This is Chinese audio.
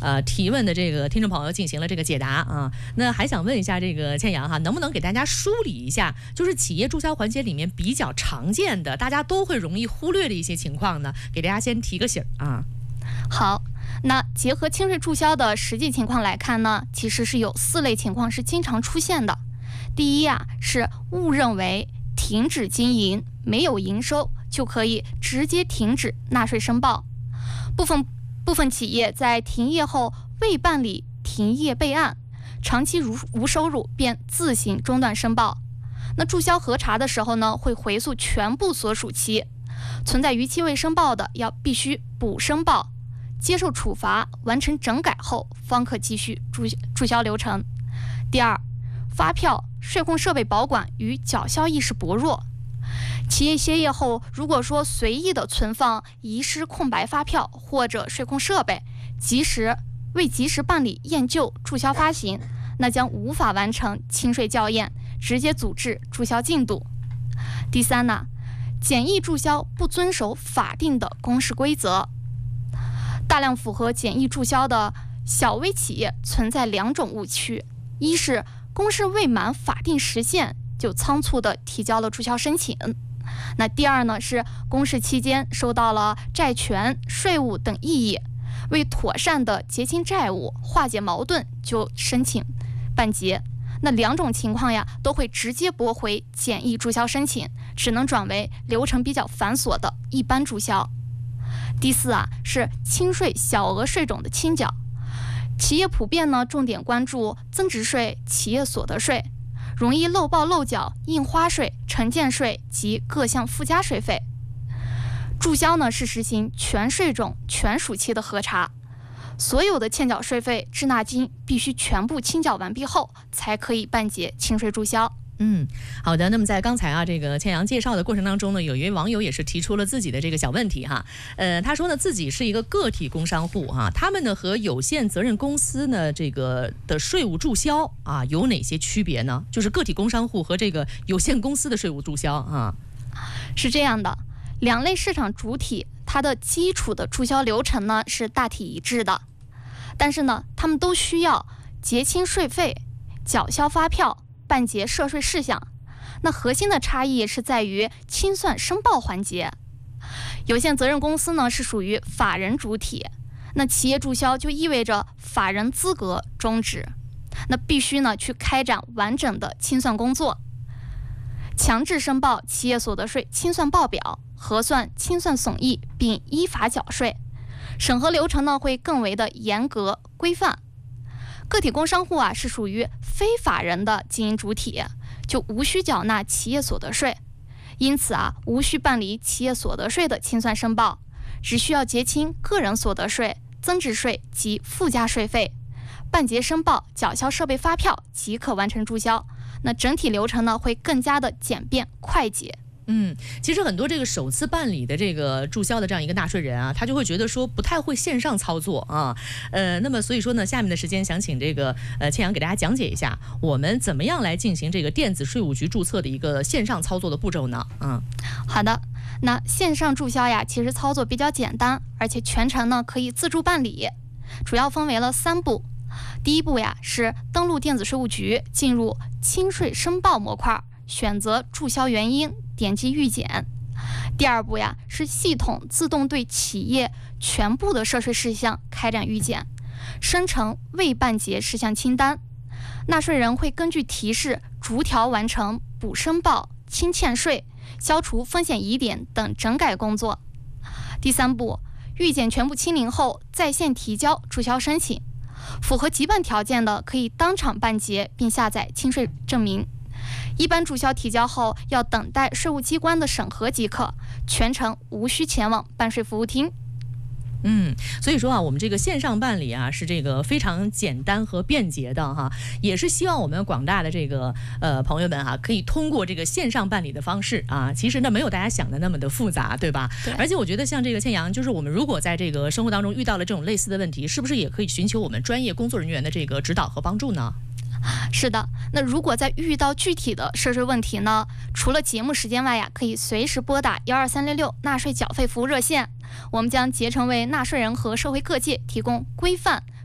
提问的这个听众朋友进行了这个解答啊。那还想问一下这个倩阳哈，能不能给大家梳理一下，就是企业注销环节里面比较常见的，大家都会容易忽略的一些情况呢？给大家先提个醒啊。 好，那结合清税注销的实际情况来看呢，其实是有4类情况是经常出现的。第一是误认为停止经营没有营收就可以直接停止纳税申报，部分企业在停业后未办理停业备案，长期无收入便自行中断申报。那注销核查的时候呢，会回溯全部所属期，存在逾期未申报的要必须补申报，接受处罚，完成整改后方可继续注销流程。第二，发票、税控设备保管与缴销意识薄弱。企业歇业后，如果说随意的存放遗失空白发票或者税控设备，未及时办理验旧注销发行，那将无法完成清税校验，直接阻滞注销进度。第三呢，简易注销不遵守法定的公示规则。大量符合简易注销的小微企业存在2种误区，一是公示未满法定时限就仓促地提交了注销申请，那第二呢是公示期间收到了债权、税务等异议，为妥善的结清债务、化解矛盾就申请办结。那2种情况呀，都会直接驳回简易注销申请，只能转为流程比较繁琐的一般注销。第四是清税小额税种的清缴。企业普遍呢重点关注增值税、企业所得税，容易漏报漏缴印花税、城建税及各项附加税费。注销呢是实行全税种全属期的核查，所有的欠缴税费、滞纳金必须全部清缴完毕后，才可以办结清税注销。 好的。那么在刚才这个倩阳介绍的过程当中呢，有一位网友也是提出了自己的这个小问题哈。他说呢，自己是一个个体工商户哈，他们呢和有限责任公司呢这个的税务注销有哪些区别呢？就是个体工商户和这个有限公司的税务注销是这样的，2类市场主体它的基础的注销流程呢是大体一致的，但是呢，他们都需要结清税费、缴销发票、办结涉税事项。那核心的差异是在于清算申报环节。有限责任公司呢是属于法人主体，那企业注销就意味着法人资格终止，那必须呢去开展完整的清算工作，强制申报企业所得税清算报表，核算清算损益，并依法缴税。审核流程呢会更为的严格规范。个体工商户是属于非法人的经营主体，就无需缴纳企业所得税，因此无需办理企业所得税的清算申报，只需要结清个人所得税、增值税及附加税费，办结申报、缴销设备发票即可完成注销。那整体流程呢会更加的简便快捷。 其实很多这个首次办理的这个注销的这样一个纳税人他就会觉得说不太会线上操作那么所以说呢，下面的时间想请这个倩阳给大家讲解一下，我们怎么样来进行这个电子税务局注册的一个线上操作的步骤呢？ 好的，那线上注销其实操作比较简单，而且全程呢可以自助办理，主要分为了3步。第一步是登录电子税务局，进入清税申报模块，选择注销原因，点击预检。第二步是系统自动对企业全部的涉税事项开展预检，生成未办结事项清单，纳税人会根据提示逐条完成补申报、清欠税、消除风险疑点等整改工作。第三步，预检全部清零后，在线提交注销申请，符合基本条件的可以当场办结并下载清税证明。一般注销提交后要等待税务机关的审核即可，全程无需前往办税服务厅。 所以说我们这个线上办理是这个非常简单和便捷的也是希望我们广大的这个朋友们可以通过这个线上办理的方式其实呢没有大家想的那么的复杂，对吧？对。而且我觉得像这个倩阳，就是我们如果在这个生活当中遇到了这种类似的问题，是不是也可以寻求我们专业工作人员的这个指导和帮助呢？ 是的，那如果在遇到具体的涉税问题呢，除了节目时间外可以随时拨打12366纳税缴费服务热线，我们将竭诚为纳税人和社会各界提供规范